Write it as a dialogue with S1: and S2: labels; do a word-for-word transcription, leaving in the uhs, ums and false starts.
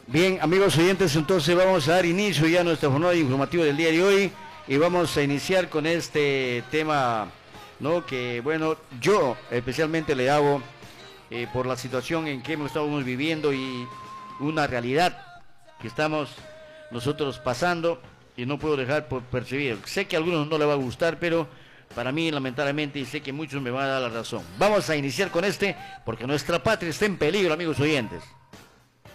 S1: Bien, amigos oyentes, entonces vamos a dar inicio ya a nuestra jornada informativa del día de hoy y vamos a iniciar con este tema, ¿no? Que, bueno, yo especialmente le hago eh, por la situación en que hemos estado viviendo y una realidad que estamos nosotros pasando y no puedo dejar por percibir. Sé que a algunos no les va a gustar, pero para mí, lamentablemente, y sé que muchos me van a dar la razón. Vamos a iniciar con este, porque nuestra patria está en peligro, amigos oyentes.